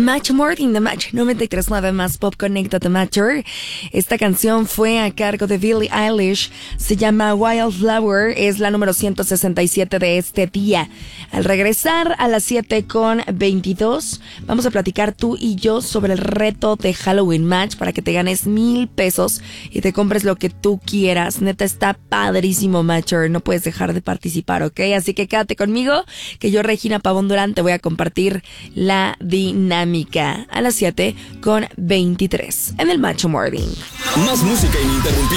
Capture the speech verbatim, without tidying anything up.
Match Morning de Match noventa y tres punto nueve más Pop Connecta The Matcher. Esta canción fue a cargo de Billie Eilish. Se llama Wildflower. Es la número ciento sesenta y siete de este día. Al regresar a las siete con veintidós, vamos a platicar tú y yo sobre el reto de Halloween Match para que te ganes mil pesos y te compres lo que tú quieras. Neta, está padrísimo, Matcher. No puedes dejar de participar, ¿ok? Así que quédate conmigo, que yo, Regina Pavón Durán, te voy a compartir la dinámica a las siete con veintitrés en el Macho Morning. Más música ininterrumpida.